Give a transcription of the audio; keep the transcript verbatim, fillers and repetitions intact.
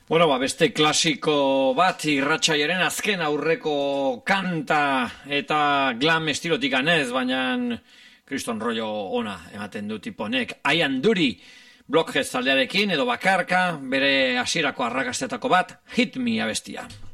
Bueno, ba, beste klasiko bat irratsaiaren azken aurreko kanta eta glam estilotik anez, baina kriston rollo ona ematen du tiponek. Aian Duri Blockheads taldearekin edo bakarka, bere hasierako arrakastetako bat, Hit Me abestia.